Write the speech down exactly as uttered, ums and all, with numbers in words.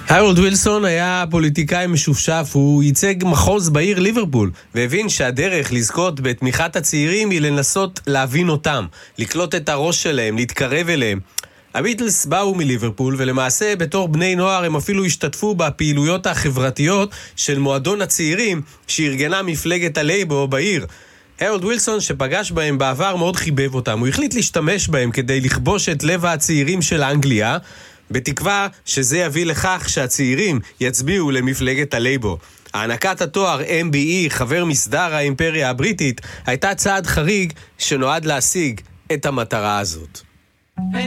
הרולד ווילסון היה פוליטיקאי משופשף, הוא ייצג מחוז בעיר ליברפול, והבין שהדרך לזכות בתמיכת הצעירים היא לנסות להבין אותם, לקלוט את הראש שלהם, להתקרב אליהם. הביטלס באו מליברפול, ולמעשה בתור בני נוער הם אפילו השתתפו בפעילויות החברתיות של מועדון הצעירים שארגנה מפלגת הלייבור בעיר. הרולד ווילסון שפגש בהם בעבר מאוד חיבב אותם, הוא החליט להשתמש בהם כדי לכבוש את לב הצעירים של אנגליה, בתקווה שזה יביא לכך שהצעירים יצביעו למפלגת הלייבור. הענקת התואר אם בי אי, חבר מסדר האימפריה הבריטית, הייתה צעד חריג שנועד להשיג את המטרה הזאת.